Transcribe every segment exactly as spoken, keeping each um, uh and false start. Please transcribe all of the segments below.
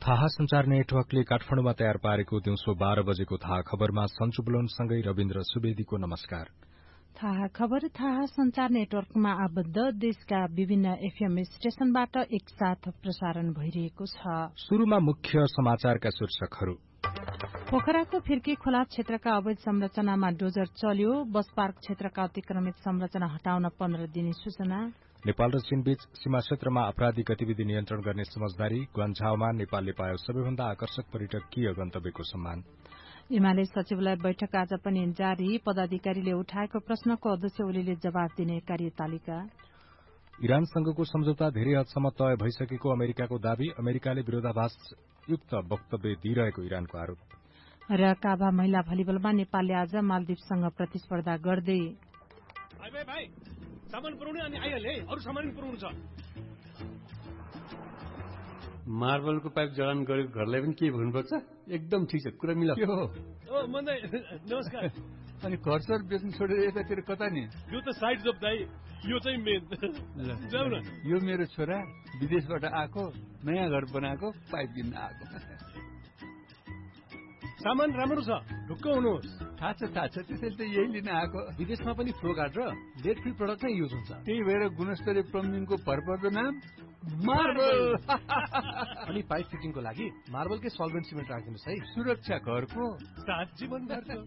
थाहा संचार नेटवर्कले काठमाडौँमा तयार पारेको दिउँसो बाह्र बजेको थाहा खबरमा सन्चु बुलनसँगै रविन्द्र सुवेदीको नमस्कार। थाहा खबर थाहा संचार नेटवर्कमा आबद्ध देशका विभिन्न एफएम स्टेशनबाट एकसाथ प्रसारण भइरहेको छ। शुरूमा मुख्य समाचारका शीर्षकहरू। पोखराको फिर्की खोला क्षेत्रका अवैध संरचनामा डोजर चल्यो। बस पार्क क्षेत्रका अतिक्रमित संरचना हटाउन पन्ध्र दिने सूचना। नेपाल र चीनबीच सीमा क्षेत्रमा आपराधिक गतिविधि नियन्त्रण गर्ने समझदारी। ग्वान्झाओमा नेपालले पायो सबैभन्दा आकर्षक पर्यटकीय गन्तव्यको सम्मान। एमाले सचिवालय बैठक आज पनि जारी। पदाधिकारीले उठाएको प्रश्नको अध्यक्ष ओलीले जवाब दिने कार्यतालिका। इरानसँगको सम्झौता धेरै हदसम्म तय भइसकेको अमेरिकाको दावी। अमेरिकाले विरोधाभासयुक्त वक्तव्य दिइरहेको इरानको आरोप। र काभा महिला भलिबलमा नेपालले आज मालदिवसँग प्रतिस्पर्धा गर्दै। भाइ भाइ सामान पुर्याउने अनि आइहाले अरु सामान पुर्याउनु छ। मार्बलको पाइप जडान गरेको घरलाई पनि के भन्नुपर्छ? एकदम ठिक छ, कुरा मिला। ओ मन्दै नमस्कार। अनि घर सर बेच्नु छोडेर यतातिर कता नि? यो त साइड जब दाइ, यो चाहिँ मेन। जाऊ न। यो मेरो छोरा विदेशबाट आएको, नयाँ घर बनाएको, पाइप किन्न आएको। सामान राम्रो छ, ढुक्क हुनुहोस्। थाहा छ थाहा छ, त्यसैले त यही लिन आएको। विदेशमा पनि फ्लो गार्ड र लेड फ्री प्रडक्ट नै युज हुन्छ। त्यही भएर गुणस्तरीय प्लम्बिङको भरपर्दो नाम मार्बल। अनि पाइप फिटिङको लागि मार्बलकै सल्भेन्ट सिमेन्ट राखिदिनुहोस् है। सुरक्षा घरको सात जीवनभरको।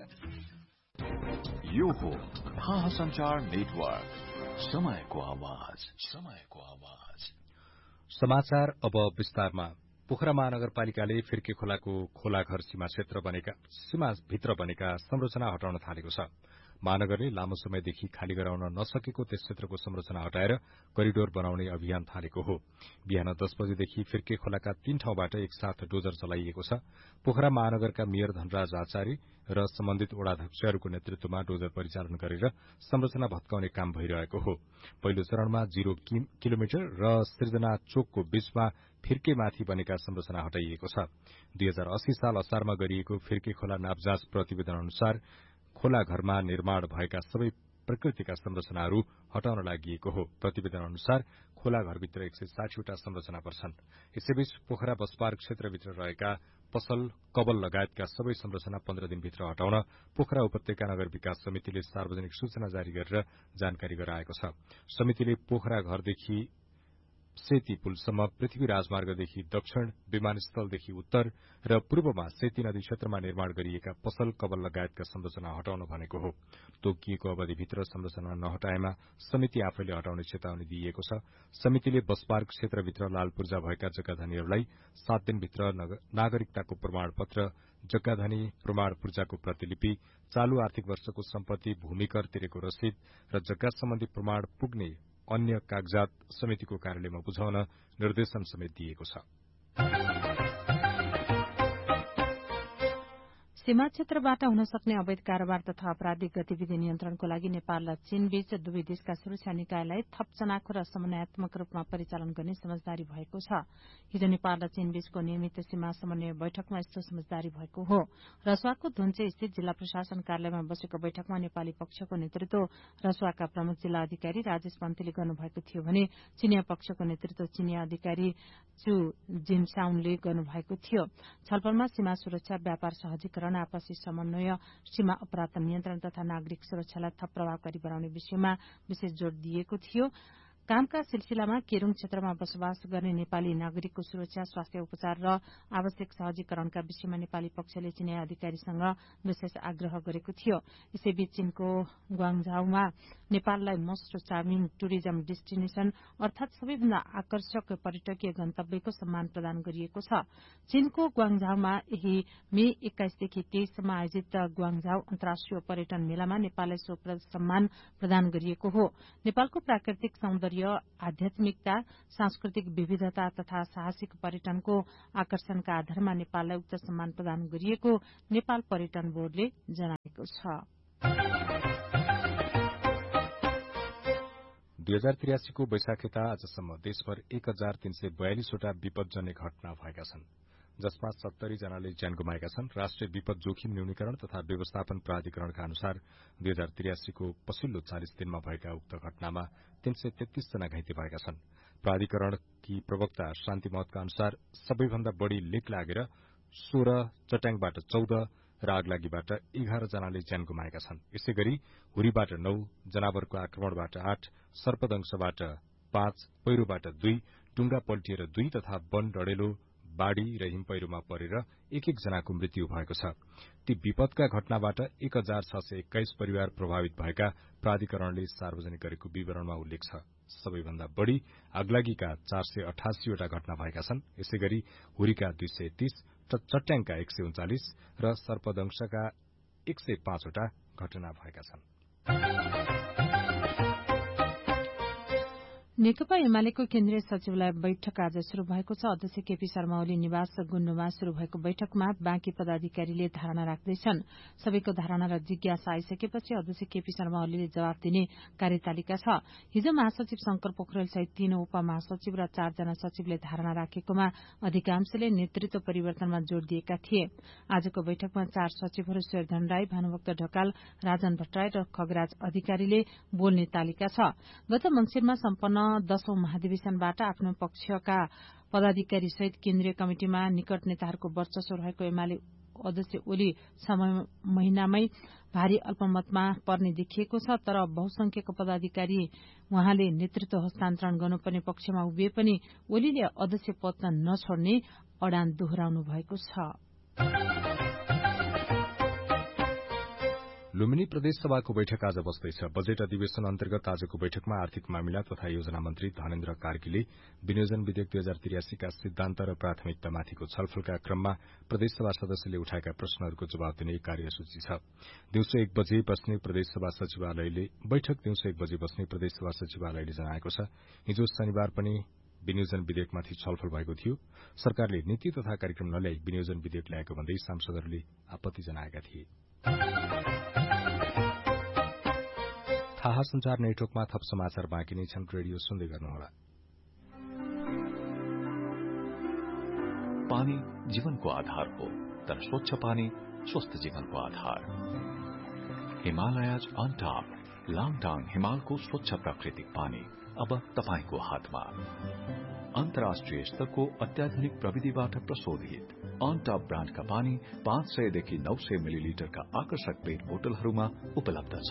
यो हो थाहा संचार नेटवर्क, समयको आवाज, समयको आवाज। समाचार अब विस्तारमा। पोखरा महानगरपालिकाले फिर्के खोलाको खोलाघर सीमा क्षेत्र बनेका सीमाभित्र बनेका संरचना हटाउन थालेको छ। महानगरले लामो समयदेखि खाली गराउन नसकेको त्यस क्षेत्रको संरचना हटाएर करिडोर बनाउने अभियान थालेको हो। बिहान दस बजेदेखि फिर्के खोलाका तीन ठाउँबाट एकसाथ डोजर चलाइएको छ। पोखरा महानगरका मेयर धनराज आचार्य र सम्बन्धित वडाध्यक्षहरूको नेतृत्वमा डोजर परिचालन गरेर संरचना भत्काउने काम भइरहेको हो। पहिलो चरणमा जीरो किलोमिटर र सृजना चोकको बीचमा फिर्केमाथि बनेका संरचना हटाइएको छ। दुई हजार अस्सी साल असारमा गरिएको फिर्के खोला नापजाँच प्रतिवेदन अनुसार खोला घरमा निर्माण भएका सबै प्रकृतिका संरचनाहरू हटाउन लागि हो। प्रतिवेदन अनुसार खोला घरभित्र एक सय साठीवटा संरचना पर्छन्। यसैबीच पोखरा बस पार्क क्षेत्रभित्र रहेका पसल, कबल लगायतका सबै संरचना पन्ध्र दिनभित्र हटाउन पोखरा उपत्यका नगर विकास समितिले सार्वजनिक सूचना जारी गरेर जानकारी गराएको छ। समितिले पोखरा घरदेखि सेती पुलसम्म, पृथ्वी राजमार्गदेखि दक्षिण, विमानस्थलदेखि उत्तर र पूर्वमा सेती नदी क्षेत्रमा निर्माण गरिएका पसल, कबल लगायतका संरचना हटाउन भनेको हो। तोकिएको अवधिभित्र संरचना नहटाएमा समिति आफैले हटाउने चेतावनी दिइएको छ। समितिले बस पार्क क्षेत्रभित्र लाल पूर्जा भएका जग्गाधनीहरूलाई सात दिनभित्र नागरिकताको प्रमाणपत्र, जग्गाधनी प्रमाण पूर्जाको प्रतिलिपि, चालू आर्थिक वर्षको सम्पत्ति, भूमिकर तिरेको रसिद र जग्गा सम्बन्धी प्रमाण पुग्ने अन्य कागजात समितिको कार्यालयमा बुझाउन निर्देशन समेत दिएको छ। सीमा क्षेत्रबाट हुन सक्ने अवैध कारोबार तथा आपराधिक गतिविधि नियन्त्रणको लागि नेपाल र चीनबीच दुवै देशका सुरक्षा निकायलाई थप चनाखो र समन्वयात्मक रूपमा परिचालन गर्ने समझदारी भएको छ। हिजो नेपाल र चीनबीचको नियमित सीमा समन्वय बैठकमा यस्तो समझदारी भएको हो। रसुवाको धुन्चे स्थित जिल्ला प्रशासन कार्यालयमा बसेको बैठकमा नेपाली पक्षको नेतृत्व रसुवाका प्रमुख जिल्ला अधिकारी राजेश पन्थीले गर्नुभएको थियो भने चीनिया पक्षको नेतृत्व चीनिया अधिकारी चु जिनसाउनले गर्नुभएको थियो। छलफलमा सीमा सुरक्षा, व्यापार सहजीकरण, आपसी समन्वय, सीमा अपराध नियन्त्रण तथा नागरिक सुरक्षालाई थप प्रभावकारी बनाउने विषयमा विशेष जोड़ दिएको थियो। कामका सिलसिलामा केरूङ क्षेत्रमा बसोबास गर्ने नेपाली नागरिकको सुरक्षा, स्वास्थ्य उपचार र आवश्यक सहजीकरणका विषयमा नेपाली पक्षले चीनिया अधिकारीसँग विशेष आग्रह गरेको थियो। यसैबीच चीनको ग्वाङझाउमा नेपाललाई मोस्ट चार्मिङ टुरिज्म डेस्टिनेशन अर्थात सबैभन्दा आकर्षक पर्यटकीय गन्तव्यको सम्मान प्रदान गरिएको छ। चीनको ग्वाङझाउमा यही मे एक्काइसदेखि तेइससम्म आयोजित ग्वाङझाउ अन्तर्राष्ट्रिय पर्यटन मेलामा नेपाललाई सो सम्मान प्रदान गरिएको हो। नेपालको प्राकृतिक सौन्दर्य, आध्यात्मिकता, सांस्कृतिक विविधता तथा साहसिक पर्यटनको आकर्षणका आधारमा नेपाललाई उक्त सम्मान प्रदान गरिएको नेपाल पर्यटन बोर्डले जनाएको छ। दुई हजार त्रियासीको वैशाखेता आजसम्म देशभर एक हजार तीन सय बयालिसवटा विपदजन्य घटना भएका छन्, जसमा सत्तरी जनाले ज्यान गुमाएका छन्। राष्ट्रिय विपद जोखिम न्यूनीकरण तथा व्यवस्थापन प्राधिकरणका अनुसार दुई हजार त्रियासीको पछिल्लो चालिस दिनमा भएका उक्त घटनामा तीन सय तेत्तीस जना घाइते भएका छन्। प्राधिकरणकी प्रवक्ता शान्ति महतका अनुसार सबैभन्दा बढ़ी लिक लागेर सोह्र, चट्याङबाट चौध र आगलागीबाट एघार जनाले ज्यान गुमाएका छन्। यसै गरी हुरीबाट नौ, जनावरको आक्रमणबाट आठ, सर्पदंशबाट पाँच, पहिरोबाट दुई, डुंगा पल्टिएर दुई तथा वन डढेलो, बाढ़ी र हिमपहिरोमा परेर एक एक जनाको मृत्यु भएको छ। ती विपदका घटनाबाट एक हजार छ सय एक्काइस परिवार प्रभावित भएका प्राधिकरणले सार्वजनिक गरेको विवरणमा उल्लेख छ। सबैभन्दा बढ़ी आगलागीका चार सय अठासीवटा घटना भएका छन्। यसै गरी हुरीका दुई सय तीस, चट्याङका एक सय उन्चालिस र सर्पदंशका एक सय पाँचवटा घटना भएका छन्। नेकपा एमालेको केन्द्रीय सचिवालय बैठक आज शुरू भएको छ। अध्यक्ष केपी शर्मा ओली निवास गुन्नुमा शुरू भएको बैठकमा बाँकी पदाधिकारीले धारणा राख्दैछन्। सबैको धारणा र जिज्ञासा आइसकेपछि अध्यक्ष केपी शर्मा ओलीले जवाफ दिने कार्यतालिका छ। हिजो महासचिव शंकर पोखरेल सहित तीन उपमहासचिव र चारजना सचिवले धारणा राखेकोमा अधिकांशले नेतृत्व परिवर्तनमा जोड़ दिएका थिए। आजको बैठकमा चार सचिवहरू शेरधन राई, भानुभक्त ढकाल, राजन भट्टराई र खगराज अधिकारीले बोल्ने तालिका छ। गत मंसिरमा सम्पन्न दशौं महाधिवेशनबाट आफ्नो पक्षका पदाधिकारी सहित केन्द्रीय कमिटिमा निकट नेताहरूको वर्चस्व रहेको एमाले अध्यक्ष ओली समय महिनामै भारी अल्पमतमा पर्ने देखिएको छ। तर बहुसंख्यक पदाधिकारी उहाँले नेतृत्व हस्तान्तरण गर्नुपर्ने पक्षमा उभिए पनि ओलीले अध्यक्ष पद नछोड्ने अडान दोहोर्याउनु भएको छ। लुम्बिनी प्रदेश सभाको बैठक आज बस्दैछ। बजेट अधिवेशन अन्तर्गत आजको बैठकमा आर्थिक मामिला तथा योजना मन्त्री धनेन्द्र कार्कीले विनियोजन विधेयक दुई हजार त्रियासीका सिद्धान्त र प्राथमिकतामाथिको छलफलका क्रममा प्रदेशसभा सदस्यले उठाएका प्रश्नहरूको जवाब दिने कार्यसूची छ। दिउँसो एक बजे बस्ने प्रदेशसभा सचिवालयले बैठक दिउँसो एक बजे बस्ने प्रदेशसभा सचिवालयले जनाएको छ। हिजो शनिबार पनि विनियोजन विधेयकमाथि छलफल भएको थियो। सरकारले नीति तथा कार्यक्रम नल्याई विनियोजन विधेयक ल्याएको भन्दै सांसदहरूले आपत्ति जनाएका थिए। थाहा संचार नेटवर्कमा थप समाचार बाँकी नै छन्। रेडियो सुन्दै गर्नुहोला। पानी जीवनको आधार हो, तर स्वच्छ पानी स्वस्थ जीवनको आधार। हिमालयज अन टप लाङटाङ हिमालको स्वच्छ प्राकृतिक पानी अब तपाईको हातमा। अन्तर्राष्ट्रिय स्तरको अत्याधुनिक प्रविधिबाट प्रशोधित अन टप ब्रान्डका पानी पाँच सयदेखि नौ सय मिलिलिटरका आकर्षक पेट बोतलहरूमा उपलब्ध छ।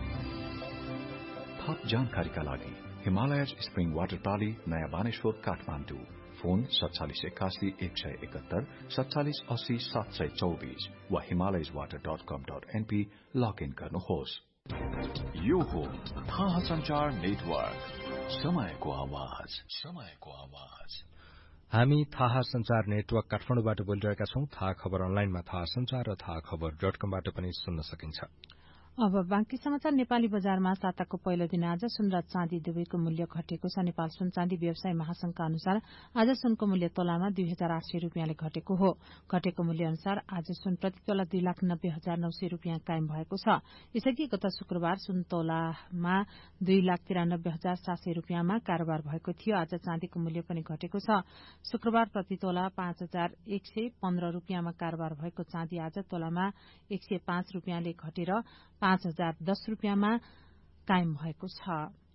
थप जानकारीका लागि हिमालयज स्प्रिङ वाटर प्राली, नयाँ बानेश्वर, काठमाडौँ। फोन सत्तालिस एकासी एक सय एकहत्तर सत्तालिस अस्सी सात सय चौबिस वा हिमालयज वाटर डट कम डट एनपी लगइन गर्नुहोस्। यो हो थाहा संचार नेटवर्क, समयको आवाज, समयको आवाज। हामी थाहा संचार नेटवर्क काठमाडौँबाट बोलिरहेका छौं। थाहा खबर अनलाइनमा थाहा संचार र थाहा खबर डट कमबाट पनि सुन्न सकिन्छ। अब बाँकी समाचार। नेपाली बजारमा साताको पहिलो दिन आज सुन र चाँदी दुवैको मूल्य घटेको छ। नेपाल सुन चाँदी व्यवसाय महासंघका अनुसार आज सुनको मूल्य तोलामा दुई हजार आठ सय रूपियाँले घटेको हो। घटेको मूल्य अनुसार आज सुन प्रति तोला दुई लाख नब्बे हजार नौ सय रूपियाँ कायम भएको छ। यसअघि गत शुक्रबार सुन तोलामा दुई लाख तिरानब्बे हजार सात सय रूपियाँमा कारोबार भएको थियो। आज चाँदीको मूल्य पनि घटेको छ। शुक्रबार प्रति तोला पाँच हजार एक सय पन्ध्र रूपियाँमा कारोबार भएको चाँदी आज तोलामा एक सय पाँच रूपियाँले घटेर पाँच हजार दस रूपियाँमा कायम भएको छ।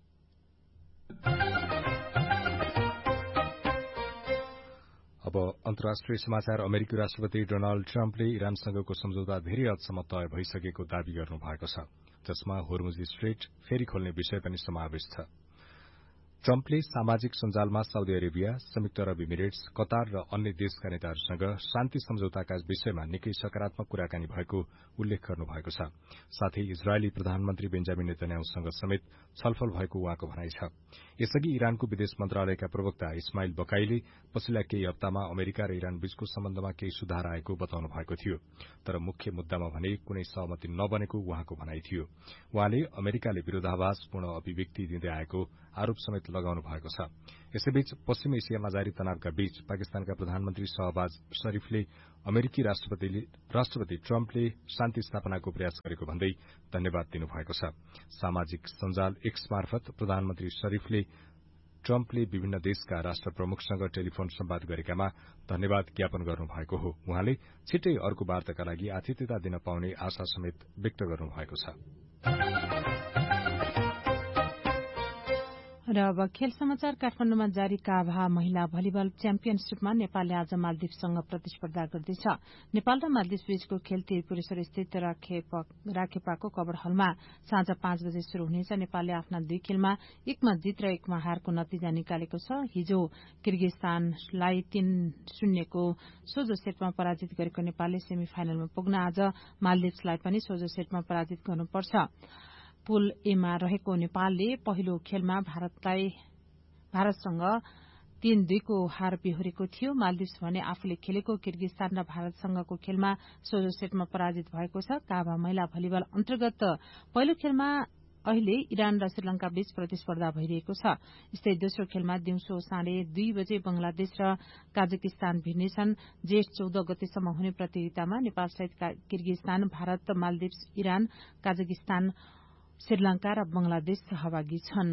अब अन्तर्राष्ट्रिय समाचार। अमेरिकी राष्ट्रपति डोनाल्ड ट्रम्पले इरानसँगको सम्झौता धेरै हदसम्म तय भइसकेको दावी गर्नु भएको छ, जसमा होर्मुज स्ट्रेट फेरि खोल्ने विषय पनि समावेश छ। ट्रम्पले सामाजिक सञ्जालमा साउदी अरेबिया, संयुक्त अरब इमिरेट्स, कतार र अन्य देशका नेताहरूसँग शान्ति सम्झौताका विषयमा निकै सकारात्मक कुराकानी भएको उल्लेख गर्नुभएको छ। साथै इजरायली प्रधानमन्त्री बेन्जामिन नेतन्याहुसँग समेत छलफल भएको उहाँको भनाइ छ। यसअघि इरानको विदेश मन्त्रालयका प्रवक्ता इस्माइल बकाईले पछिल्ला केही हप्तामा अमेरिका र इरान बीचको सम्बन्धमा केही सुधार आएको बताउनु भएको थियो। तर मुख्य मुद्दामा भने कुनै सहमति नबनेको उहाँको भनाइ थियो। उहाँले अमेरिकाले विरोधाभासपूर्ण अभिव्यक्ति दिँदै आएको आरोप समेत लगाउनु भएको छ। यसैबीच पश्चिम एसियामा जारी तनावका बीच पाकिस्तानका प्रधानमन्त्री शहबाज शरीफले अमेरिकी राष्ट्रपति राष्ट्रपति ट्रम्पले शान्ति स्थापनाको प्रयास गरेको भन्दै धन्यवाद दिनुभएको छ। सामाजिक सञ्जाल एक्स मार्फत प्रधानमन्त्री शरीफले ट्रम्पले विभिन्न देशका राष्ट्र प्रमुखसँग टेलिफोन सम्वाद गरेकामा धन्यवाद ज्ञापन गर्नुभएको हो। उहाँले छिट्टै अर्को वार्ताका लागि आतिथ्यता दिन पाउने आशा समेत व्यक्त गर्नुभएको छ। र अब खेल समाचार काठमाडौँमा जारी काभा महिला भलिबल च्याम्पियनशीपमा नेपालले आज मालदिवसँग प्रतिस्पर्धा गर्दैछ। नेपाल र मालदिव बीचको खेल त्रिपुरेश्वर स्थित राखेपाको कवर हलमा साँझ पाँच बजे शुरू हुनेछ। नेपालले आफ्ना दुई खेलमा एकमा जित र एकमा हारको नतिजा निकालेको छ। हिजो किर्गिस्तानलाई तीन शून्यको सोझो सेटमा पराजित गरेको नेपालले सेमी फाइनलमा पुग्न आज मालदिवलाई पनि सोझो सेटमा पराजित गर्नुपर्छ। पुल एमा रहेको नेपालले पहिलो खेलमा भारतलाई भारतसँग तीन दुईको हार बेहोरेको थियो। मालदिव्स भने आफूले खेलेको किर्गिस्तान र भारतसँगको खेलमा सोझो सेटमा पराजित भएको छ। काभा महिला भलिबल अन्तर्गत पहिलो खेलमा अहिले इरान र श्रीलंका बीच प्रतिस्पर्धा भइरहेको छ। यस्तै दोस्रो खेलमा दिउँसो साढे दुई बजे बंगलादेश र काजाकिस्तान भिड्नेछन्। जेठ चौध गतेसम्म हुने प्रतियोगितामा नेपालसहित Kyrgyzstan, Bharat, Maldives, Iran, Kazakhstan, Sri Lanka र बंगलादेश सहभागी छन्।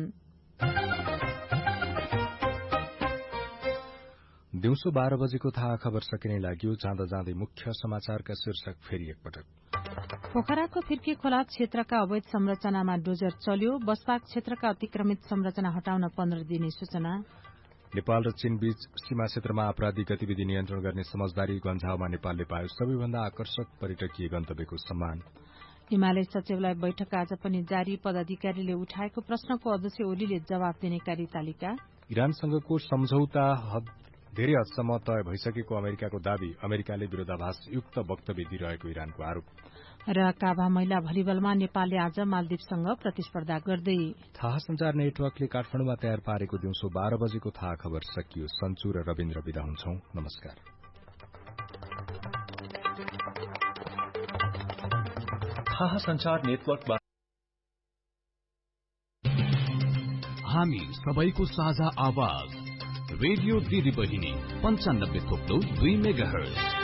दिउँसो बाह्र बजेको थाहा खबर सकिने लाग्यो। जाँदा जाँदै मुख्य समाचारका शीर्षक फेरि एकपटक। पोखराको फिर्की खोला क्षेत्रका अवैध संरचनामा डोजर चल्यो। बसपाक क्षेत्रका अतिक्रमित संरचना हटाउन पन्ध्र दिने सूचना। नेपाल र चीन बीच सीमा क्षेत्रमा आपराधिक गतिविधि नियन्त्रण गर्ने समझदारी गन्जावमा नेपालले पायो सबैभन्दा आकर्षक पर्यटकीय गन्तव्यको सम्मान। हिमालय सचिवालय बैठक आज पनि जारी। पदाधिकारीले उठाएको प्रश्नको अध्यक्ष ओलीले जवाब दिने कार्यतालिका। इरानसँगको सम्झौता धेरै हदसम्म तय भइसकेको अमेरिकाको दावी। अमेरिकाले विरोधाभास युक्त वक्तव्य दिइरहेको इरानको आरोप। र काभा महिला भलिबलमा नेपालले आज मालदिवसँग प्रतिस्पर्धा गर्दै। थाहा संचार नेटवर्कले काठमाडौँमा तयार पारेको दिउँसो बाह्र बजेको थाहा खबर सकियो। सन्चु र रविन्द्र विदा हुन्छौं। नमस्कार। थाहा संचार नेटवर्क हामी सबैको साझा आवाज रेडियो दिदी बहिनी पञ्चानब्बे थोप्लो दुई मेगा हर्ज।